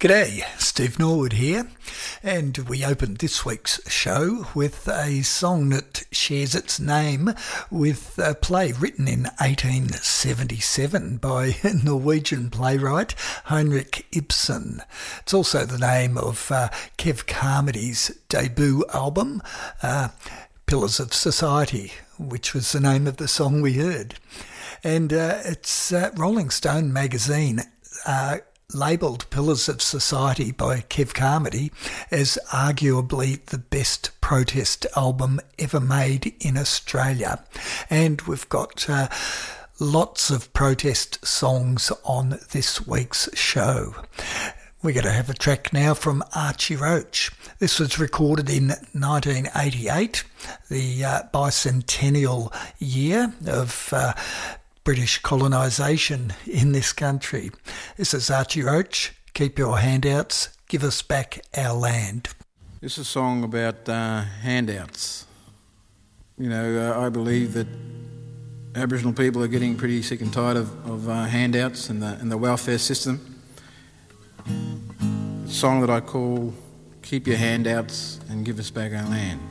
G'day, Steve Norwood here, and we opened this week's show with a song that shares its name with a play written in 1877 by Norwegian playwright Henrik Ibsen. It's also the name of Kev Carmody's debut album, Pillars of Society, which was the name of the song we heard. And it's Rolling Stone magazine labelled Pillars of Society by Kev Carmody as arguably the best protest album ever made in Australia. And we've got lots of protest songs on this week's show. We're going to have a track now from Archie Roach. This was recorded in 1988, the bicentennial year of British colonisation in this country. This is Archie Roach, Keep Your Handouts, Give Us Back Our Land. This is a song about handouts. You know, I believe that Aboriginal people are getting pretty sick and tired of handouts and the welfare system. A song that I call Keep Your Handouts and Give Us Back Our Land.